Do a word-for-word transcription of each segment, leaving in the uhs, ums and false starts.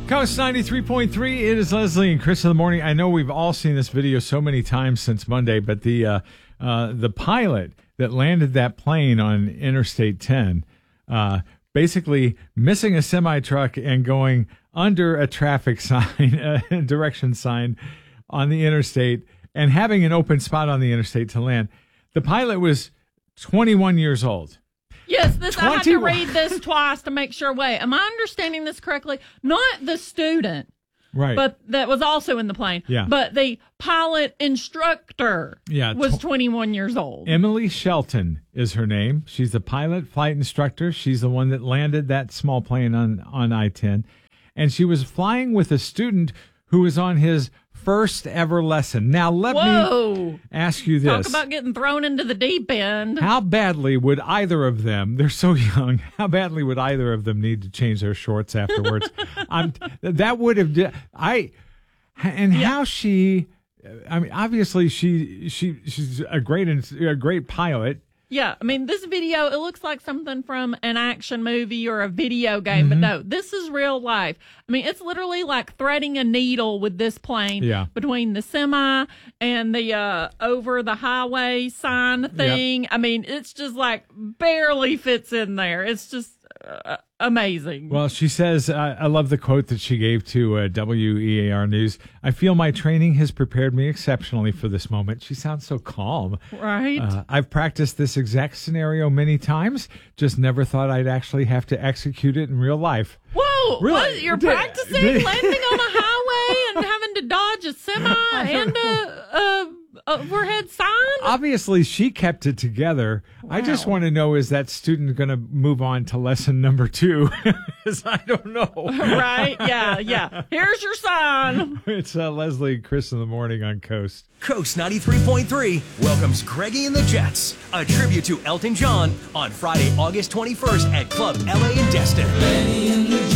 Coast ninety-three point three, it is Leslie and Chris in the morning. I know we've all seen this video so many times since Monday, but the uh, uh, the pilot that landed that plane on Interstate ten, uh, basically missing a semi-truck and going under a traffic sign, a direction sign on the interstate, and having an open spot on the interstate to land. The pilot was twenty-one years old. Yes, this I had to read this twice to make sure. Wait, am I understanding this correctly? Not the student, right? But that was also in the plane. Yeah. But the pilot instructor yeah, was twenty-one years old. Emily Shelton is her name. She's the pilot flight instructor. She's the one that landed that small plane on, on I ten. And she was flying with a student who was on his first ever lesson. Now, let Whoa. me ask you this. Talk about getting thrown into the deep end. How badly would either of them, they're so young, how badly would either of them need to change their shorts afterwards? I'm, that would have, I, and yeah. how she, I mean, obviously she, she, she's a great, a great pilot. Yeah, I mean, this video, it looks like something from an action movie or a video game, mm-hmm. but no, this is real life. I mean, it's literally like threading a needle with this plane yeah. between the semi and the uh, over the highway sign thing. Yep. I mean, it's just like barely fits in there. It's just uh, amazing. Well, she says, uh, I love the quote that she gave to uh, W E A R News. I feel my training has prepared me exceptionally for this moment. She sounds so calm. Right. Uh, I've practiced this exact scenario many times, just never thought I'd actually have to execute it in real life. Whoa, really? What? You're did, practicing did, landing on a highway and having to dodge a semi and a, a overhead sign? Obviously, she kept it together. Wow. I just want to know, is that student going to move on to lesson number two? Because I don't know. Right? Yeah, yeah. Here's your sign. It's uh, Leslie and Chris in the morning on Coast. Coast ninety-three point three welcomes Craigie and the Jets, a tribute to Elton John on Friday, August twenty-first at Club L A in Destin. Craigie and the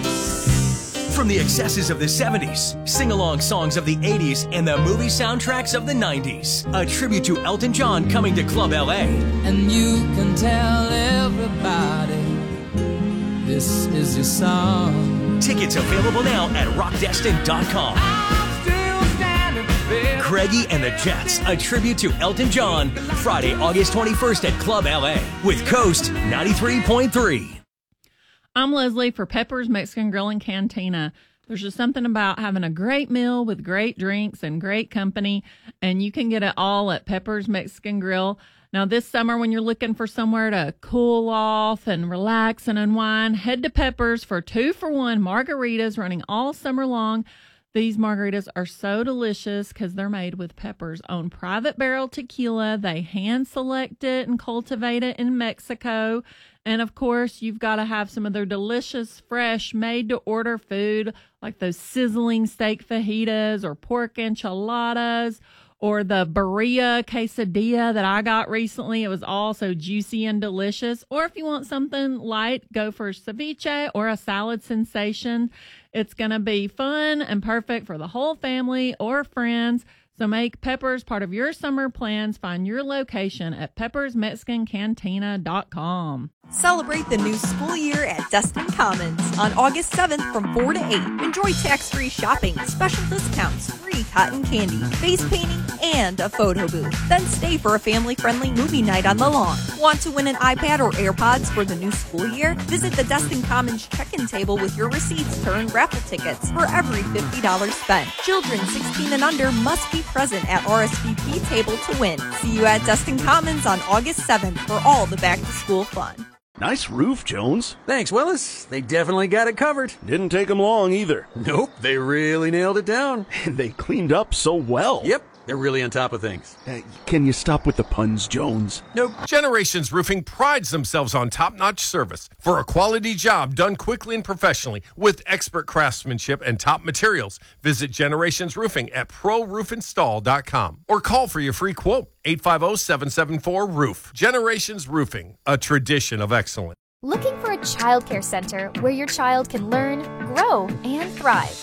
Jets. From the excesses of the seventies, sing-along songs of the eighties, and the movie soundtracks of the nineties. A tribute to Elton John coming to Club L A. And you can tell everybody this is your song. Tickets available now at rock destin dot com. Craigie and the Jets, a tribute to Elton John, Friday, August twenty-first at Club L A with Coast ninety-three point three. I'm Leslie for Pepper's Mexican Grill and Cantina. There's just something about having a great meal with great drinks and great company, and you can get it all at Pepper's Mexican Grill. Now, this summer, when you're looking for somewhere to cool off and relax and unwind, head to Pepper's for two-for-one margaritas running all summer long. These margaritas are so delicious because they're made with Pepper's own private barrel tequila. They hand select it and cultivate it in Mexico. And of course, you've got to have some of their delicious, fresh, made-to-order food, like those sizzling steak fajitas or pork enchiladas, or the birria quesadilla that I got recently. It was all so juicy and delicious. Or if you want something light, go for ceviche or a salad sensation. It's going to be fun and perfect for the whole family or friends. So make Pepper's part of your summer plans. Find your location at peppers mexican cantina dot com. Celebrate the new school year at Destin Commons on August seventh from four to eight. Enjoy tax-free shopping, special discounts, free cotton candy, face painting, and a photo booth. Then stay for a family-friendly movie night on the lawn. Want to win an iPad or AirPods for the new school year? Visit the Destin Commons check-in table with your receipts to earn raffle tickets for every fifty dollars spent. Children sixteen and under must be present at R S V P table to win. See you at Destin Commons on August seventh for all the back-to-school fun. Nice roof, Jones. Thanks, Willis. They definitely got it covered. Didn't take them long either. Nope, they really nailed it down. And they cleaned up so well. Yep, they're really on top of things. Uh, can you stop with the puns, Jones? Nope. Generations Roofing prides themselves on top-notch service for a quality job done quickly and professionally with expert craftsmanship and top materials. Visit Generations Roofing at pro roof install dot com or call for your free quote, eight five zero, seven seven four, roof. Generations Roofing, a tradition of excellence. Looking for a childcare center where your child can learn, grow, and thrive?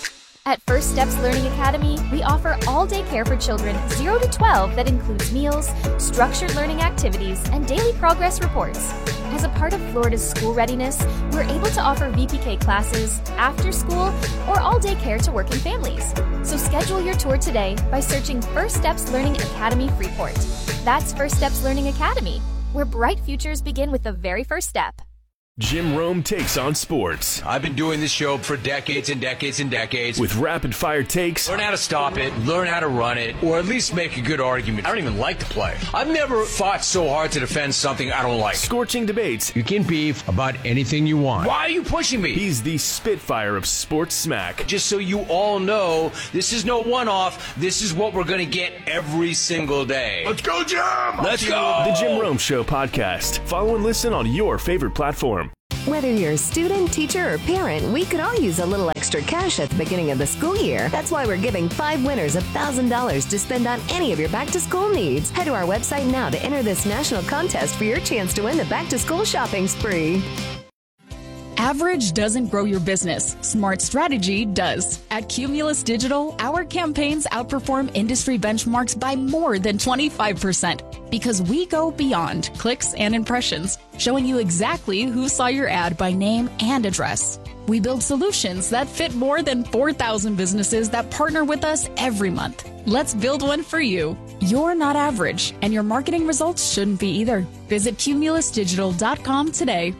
At First Steps Learning Academy, we offer all-day care for children zero to twelve that includes meals, structured learning activities, and daily progress reports. As a part of Florida's school readiness, we're able to offer V P K classes, after school, or all-day care to working families. So schedule your tour today by searching First Steps Learning Academy Freeport. That's First Steps Learning Academy, where bright futures begin with the very first step. Jim Rome takes on sports. I've been doing this show for decades and decades and decades. With rapid-fire takes. Learn how to stop it, learn how to run it, or at least make a good argument. I don't even like to play. I've never fought so hard to defend something I don't like. Scorching debates. You can beef about anything you want. Why are you pushing me? He's the Spitfire of sports smack. Just so you all know, this is no one-off. This is what we're going to get every single day. Let's go, Jim! Let's go! The Jim Rome Show podcast. Follow and listen on your favorite platform. Whether you're a student, teacher, or parent, we could all use a little extra cash at the beginning of the school year. That's why we're giving five winners one thousand dollars to spend on any of your back-to-school needs. Head to our website now to enter this national contest for your chance to win the back-to-school shopping spree. Average doesn't grow your business. Smart strategy does. At Cumulus Digital, our campaigns outperform industry benchmarks by more than twenty-five percent because we go beyond clicks and impressions, showing you exactly who saw your ad by name and address. We build solutions that fit more than four thousand businesses that partner with us every month. Let's build one for you. You're not average, and your marketing results shouldn't be either. Visit cumulus digital dot com today.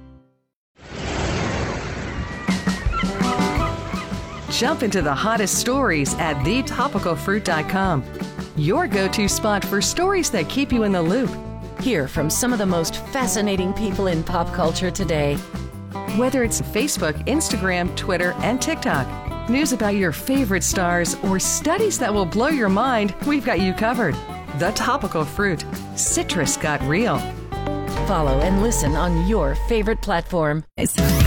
Jump into the hottest stories at the topical fruit dot com. Your go-to spot for stories that keep you in the loop. Hear from some of the most fascinating people in pop culture today. Whether it's Facebook, Instagram, Twitter, and TikTok, news about your favorite stars, or studies that will blow your mind, we've got you covered. The Topical Fruit. Citrus got real. Follow and listen on your favorite platform.